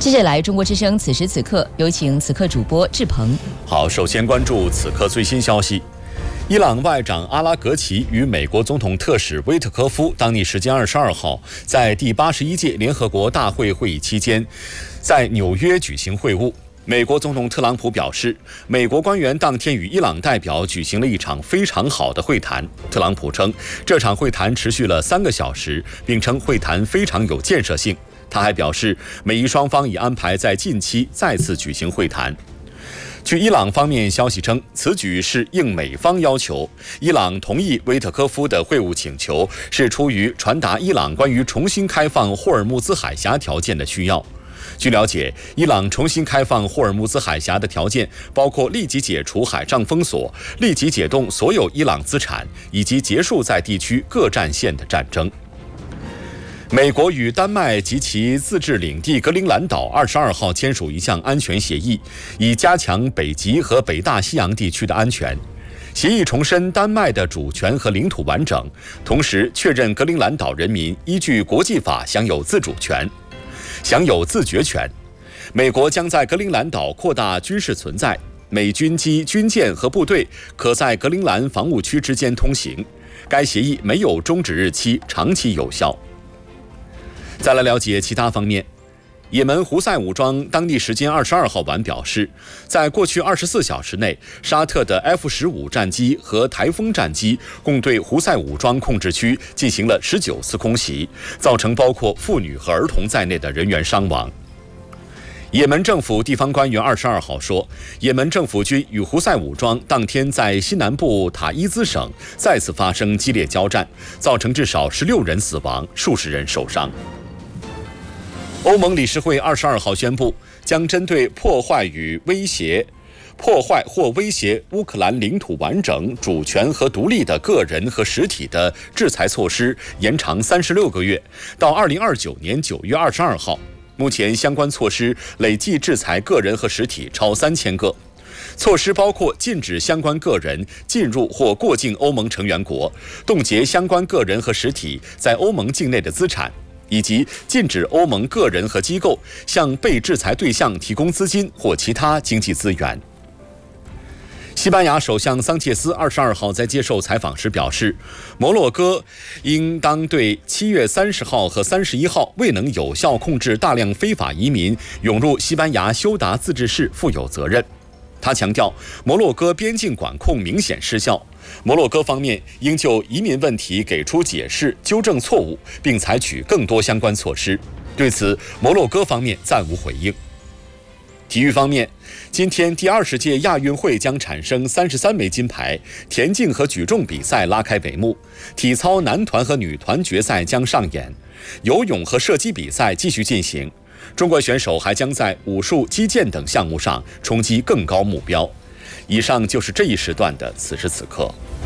接下来，中国之声此时此刻有请此刻主播志鹏。 好，首先关注此刻最新消息。伊朗外长阿拉格齐与美国总统特使威特科夫当地时间22号在第81届联合国大会会议期间，在纽约举行会晤。美国总统特朗普表示，美国官员当天与伊朗代表举行了一场非常好的会谈。特朗普称，这场会谈持续了3个小时，并称会谈非常有建设性。他还表示，美伊双方已安排在近期再次举行会谈。据伊朗方面消息称，此举是应美方要求。伊朗同意威特科夫的会晤请求，是出于传达伊朗关于重新开放霍尔木兹海峡条件的需要。据了解，伊朗重新开放霍尔木兹海峡的条件包括立即解除海上封锁、立即解冻所有伊朗资产，以及结束在地区各战线的战争。美国与丹麦及其自治领地格陵兰岛22号签署一项安全协议，以加强北极和北大西洋地区的安全。协议重申丹麦的主权和领土完整，同时确认格陵兰岛人民依据国际法享有自主权、享有自决权。美国将在格陵兰岛扩大军事存在，美军机、军舰和部队可在格陵兰防务区之间通行。该协议没有终止日期，长期有效。再来了解其他方面，也门胡塞武装当地时间22号晚表示，在过去24小时内，沙特的 F-15战机和台风战机共对胡塞武装控制区进行了19次空袭，造成包括妇女和儿童在内的人员伤亡。也门政府地方官员22号说，也门政府军与胡塞武装当天在西南部塔伊兹省再次发生激烈交战，造成至少16人死亡，数十人受伤。欧盟理事会22号宣布，将针对破坏或威胁乌克兰领土完整、主权和独立的个人和实体的制裁措施延长36个月，到2029年9月22号。目前相关措施累计制裁个人和实体超3000个。措施包括禁止相关个人进入或过境欧盟成员国，冻结相关个人和实体在欧盟境内的资产，以及禁止欧盟个人和机构向被制裁对象提供资金或其他经济资源。西班牙首相桑切斯22号在接受采访时表示，摩洛哥应当对7月30号和31号未能有效控制大量非法移民涌入西班牙休达自治市负有责任。他强调，摩洛哥边境管控明显失效，摩洛哥方面应就移民问题给出解释、纠正错误，并采取更多相关措施。对此，摩洛哥方面暂无回应。体育方面，今天第20届亚运会将产生33枚金牌，田径和举重比赛拉开帷幕，体操男团和女团决赛将上演，游泳和射击比赛继续进行。中国选手还将在武术、击剑等项目上冲击更高目标。以上就是这一时段的此时此刻。